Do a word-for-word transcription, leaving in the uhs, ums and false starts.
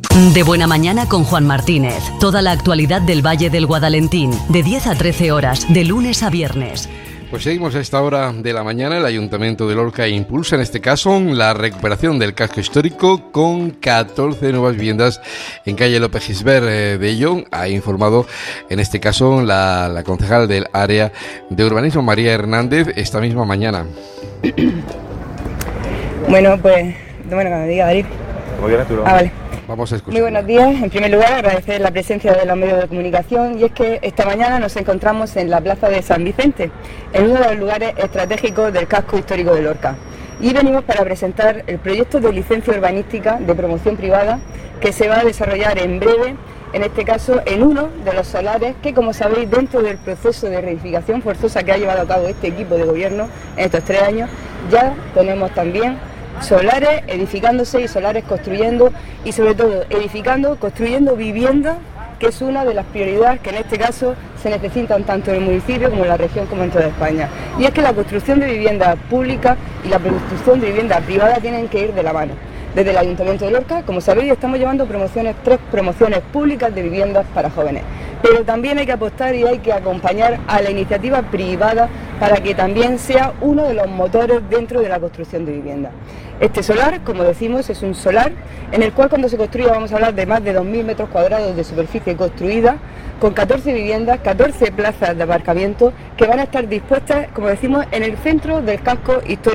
De Buena Mañana con Juan Martínez. Toda la actualidad del Valle del Guadalentín, de diez a trece horas, de lunes a viernes. Pues seguimos a esta hora de la mañana. El Ayuntamiento de Lorca impulsa en este caso la recuperación del casco histórico con catorce nuevas viviendas en calle López Gisbert. Eh, de ello ha informado en este caso la, la concejal del área de urbanismo, María Hernández, esta misma mañana. Bueno, pues, bueno, que me diga David. Muy bien, Arturo. Ah, vale. Vamos a escuchar. Muy buenos días. En primer lugar, agradecer la presencia de los medios de comunicación, y es que esta mañana nos encontramos en la plaza de San Vicente, en uno de los lugares estratégicos del casco histórico de Lorca. Y venimos para presentar el proyecto de licencia urbanística de promoción privada que se va a desarrollar en breve, en este caso en uno de los solares que, como sabéis, dentro del proceso de reedificación forzosa que ha llevado a cabo este equipo de gobierno en estos tres años, ya tenemos también solares edificándose y solares construyendo, y sobre todo edificando, construyendo viviendas, que es una de las prioridades que en este caso se necesitan tanto en el municipio como en la región como en toda España. Y es que la construcción de viviendas públicas y la construcción de viviendas privadas tienen que ir de la mano. Desde el Ayuntamiento de Lorca, como sabéis, estamos llevando promociones, tres promociones públicas de viviendas para jóvenes. Pero también hay que apostar y hay que acompañar a la iniciativa privada para que también sea uno de los motores dentro de la construcción de viviendas. Este solar, como decimos, es un solar en el cual, cuando se construya, vamos a hablar de más de dos mil metros cuadrados de superficie construida, con catorce viviendas, catorce plazas de aparcamiento que van a estar dispuestas, como decimos, en el centro del casco histórico